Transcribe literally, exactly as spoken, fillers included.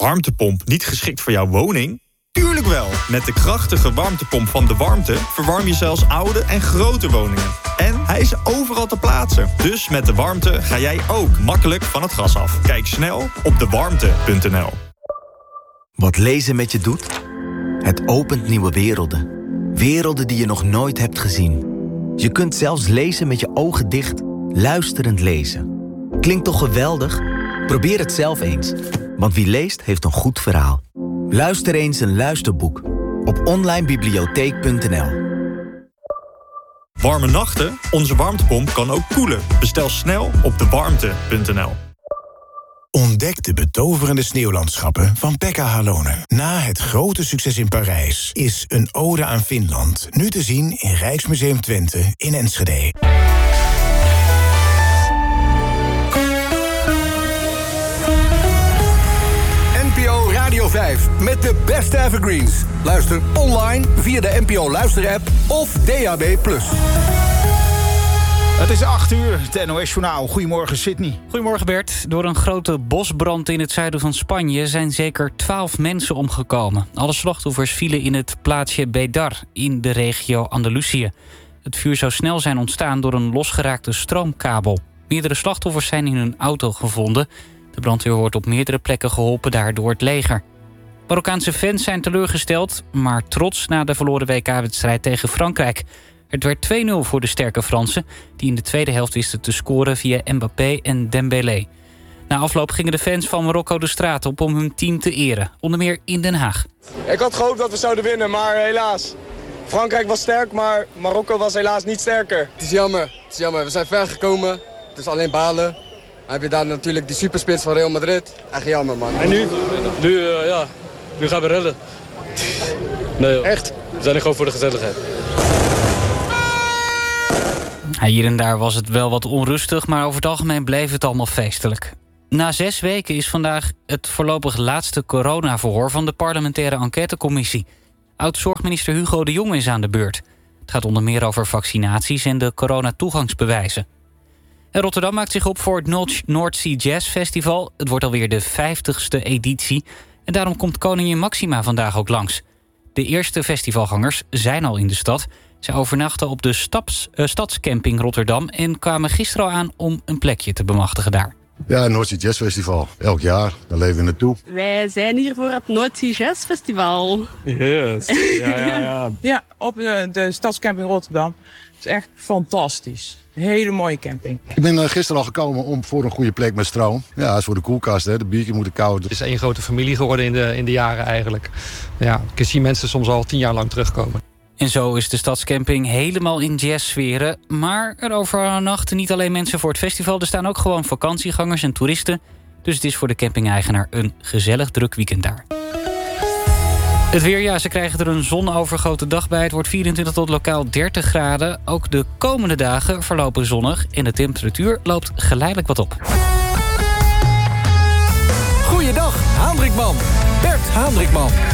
Warmtepomp niet geschikt voor jouw woning? Tuurlijk wel! Met de krachtige warmtepomp van De Warmte verwarm je zelfs oude en grote woningen. En hij is overal te plaatsen. Dus met De Warmte ga jij ook makkelijk van het gas af. Kijk snel op de warmte punt n l. Wat lezen met je doet? Het opent nieuwe werelden. Werelden die je nog nooit hebt gezien. Je kunt zelfs lezen met je ogen dicht, luisterend lezen. Klinkt toch geweldig? Probeer het zelf eens. Want wie leest, heeft een goed verhaal. Luister eens een luisterboek op online bibliotheek punt n l. Warme nachten? Onze warmtepomp kan ook koelen. Bestel snel op de warmte punt n l. Ontdek de betoverende sneeuwlandschappen van Pekka Halonen. Na het grote succes in Parijs is Een ode aan Finland nu te zien in Rijksmuseum Twente in Enschede. N P O Radio vijf met de beste evergreens. Luister online via de N P O Luister-app of D A B plus. Het is acht uur, het N O S-journaal. Goedemorgen, Sydney. Goedemorgen, Bert. Door een grote bosbrand in het zuiden van Spanje zijn zeker twaalf mensen omgekomen. Alle slachtoffers vielen in het plaatsje Bedar in de regio Andalusië. Het vuur zou snel zijn ontstaan door een losgeraakte stroomkabel. Meerdere slachtoffers zijn in hun auto gevonden. De brandweer wordt op meerdere plekken geholpen daar door het leger. Marokkaanse fans zijn teleurgesteld, maar trots na de verloren W K-wedstrijd tegen Frankrijk. Het werd twee nul voor de sterke Fransen, die in de tweede helft wisten te scoren via Mbappé en Dembélé. Na afloop gingen de fans van Marokko de straat op om hun team te eren, onder meer in Den Haag. Ik had gehoopt dat we zouden winnen, maar helaas. Frankrijk was sterk, maar Marokko was helaas niet sterker. Het is jammer, het is jammer. We zijn ver gekomen, het is alleen balen. Dan heb je daar natuurlijk die superspits van Real Madrid. Echt jammer, man. En nu? Nu, uh, ja, nu gaan we redden. Nee, joh. Echt? We zijn er gewoon voor de gezelligheid. Hier en daar was het wel wat onrustig, maar over het algemeen bleef het allemaal feestelijk. Na zes weken is vandaag het voorlopig laatste coronaverhoor van de parlementaire enquêtecommissie. Oud-zorgminister Hugo de Jonge is aan de beurt. Het gaat onder meer over vaccinaties en de coronatoegangsbewijzen. En Rotterdam maakt zich op voor het North Sea Jazz Festival. Het wordt alweer de vijftigste editie en daarom komt koningin Maxima vandaag ook langs. De eerste festivalgangers zijn al in de stad. Zij overnachten op de Stads, uh, Stadscamping Rotterdam en kwamen gisteren al aan om een plekje te bemachtigen daar. Ja, het North Sea Jazz Festival. Elk jaar, daar leven we naartoe. Wij zijn hier voor het North Sea Jazz Festival. Yes. Ja, ja, ja. Ja, op de, de Stadscamping Rotterdam. Het is echt fantastisch. Een hele mooie camping. Ik ben uh, gisteren al gekomen om voor een goede plek met stroom. Ja, dat is voor de koelkast, hè. De biertjes moeten koud. Het is één grote familie geworden in de, in de jaren eigenlijk. Ja, ik zie mensen soms al tien jaar lang terugkomen. En zo is de stadscamping helemaal in jazzsferen. Maar er overnachten niet alleen mensen voor het festival. Er staan ook gewoon vakantiegangers en toeristen. Dus het is voor de camping-eigenaar een gezellig druk weekend daar. Het weer, ja, ze krijgen er een zonovergoten dag bij. Het wordt vierentwintig tot lokaal dertig graden. Ook de komende dagen verlopen zonnig. En de temperatuur loopt geleidelijk wat op. Goeiedag, Haandrikman. Bert Haandrikman.